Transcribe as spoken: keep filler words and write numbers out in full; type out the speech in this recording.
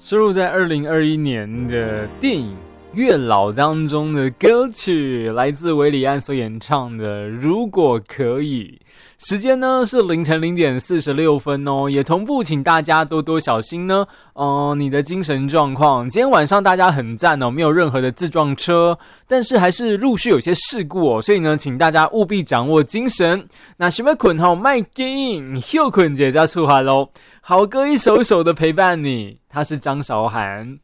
收录在二零二一年的电影《月老》当中的歌曲，来自韦礼安所演唱的《如果可以》。时间呢是凌晨零点四十六分哦，也同步请大家多多小心呢。呃，你的精神状况，今天晚上大家很赞哦，没有任何的自撞车，但是还是陆续有些事故哦，所以呢，请大家务必掌握精神。那想要困吼，卖紧，休困姐加出来喽。好歌一首一首的陪伴你，他是张韶涵。